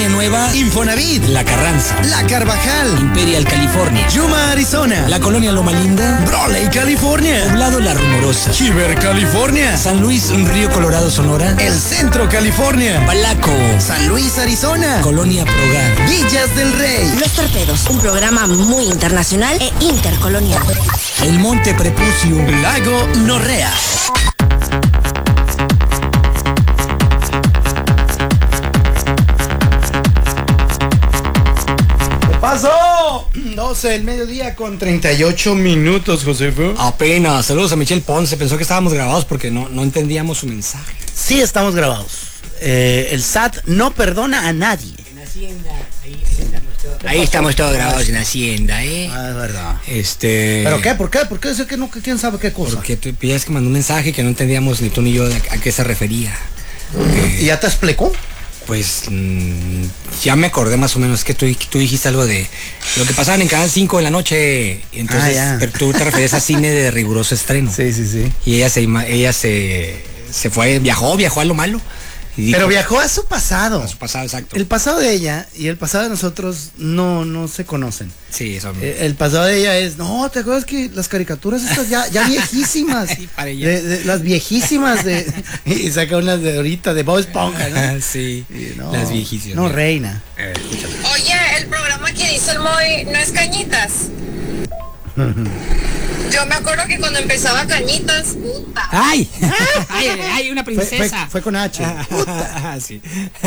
Colonia Nueva, Infonavit, La Carranza, La Carvajal, Imperial, California, Yuma, Arizona, la Colonia Loma Linda, Brawley, California, Poblado La Rumorosa, Chiver, California, San Luis, Río Colorado, Sonora, El Centro, California, Balaco, San Luis, Arizona, Colonia Progar, Villas del Rey, Los Torpedos, un programa muy internacional e intercolonial. El Monte Prepucio, Lago Norrea. ¡Pasó! 12 del mediodía con 38 minutos, Josefo. Apenas. Saludos a Michelle Ponce. Pensó que estábamos grabados porque no entendíamos su mensaje. Sí, estamos grabados. El SAT no perdona a nadie. En Hacienda, ahí estamos todos grabados en Hacienda, ¿eh? Ah, es verdad. ¿Pero qué? ¿Por qué? ¿Por qué? Que no, ¿quién sabe qué cosa? Porque tú piensas que mandó un mensaje que no entendíamos ni tú ni yo a qué se refería. ¿Y ya te explicó? Pues ya me acordé más o menos que tú dijiste algo de lo que pasaban en Canal 5 en la noche. Entonces, pero tú te referías a cine de riguroso estreno. Sí. Y ella se fue, viajó a lo malo. Dijo, pero viajó a su pasado. A su pasado, exacto. El pasado de ella y el pasado de nosotros no se conocen. Sí, eso. El pasado de ella es, no, ¿te acuerdas que las caricaturas estas ya viejísimas? Sí, para ella. De las viejísimas y saca unas de ahorita, de Bob Esponja, ¿no? Sí, no, las viejísimas. No, reina. Oye, el programa que dice el Moy no es Cañitas. Yo me acuerdo que cuando empezaba Cañitas, puta. ¡Ay! Una princesa! Fue con H. Sí.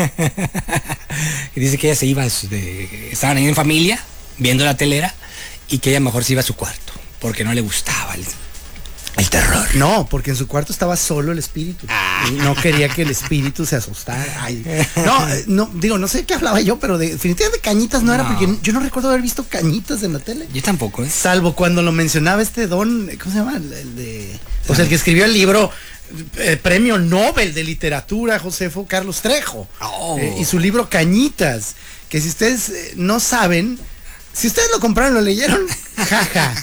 Y dice que ella se iba, estaban ahí en familia, viendo la telera, y que ella mejor se iba a su cuarto, porque no le gustaba el terror. No, porque en su cuarto estaba solo el espíritu. Y no quería que el espíritu se asustara. Ay. No sé de qué hablaba yo, pero definitivamente Cañitas no era, porque yo no recuerdo haber visto Cañitas en la tele. Yo tampoco, ¿eh? Salvo cuando lo mencionaba don, ¿cómo se llama? El que escribió el libro Premio Nobel de Literatura, Josefo, Carlos Trejo. Y su libro Cañitas, que si ustedes no saben, si ustedes lo compraron, lo leyeron, jaja.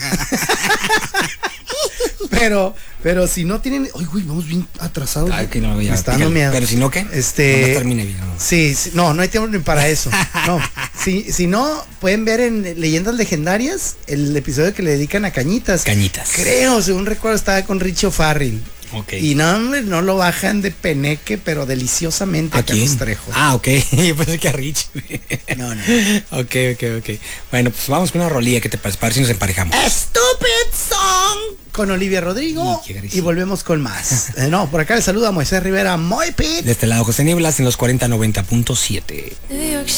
Pero si no tienen, ay, güey, vamos bien atrasados. Ay, que no, ya, está dando miedo. Pero si no, ¿qué? No termine bien. ¿No? Sí, no hay tiempo ni para eso. No, si no, pueden ver en Leyendas Legendarias el episodio que le dedican a Cañitas. Creo, según recuerdo, estaba con Richie O'Farrill. Okay. Y no lo bajan de peneque, pero deliciosamente a Carlos Trejo. Ok. Yo pensé que a Rich. No. Ok. Bueno, pues vamos con una rolilla que te parece, para ver si nos emparejamos. Stupid Song con Olivia Rodrigo y volvemos con más. Por acá le saluda a Moisés Rivera, Moy Pit. De este lado, José Nieblas en los 4090.7.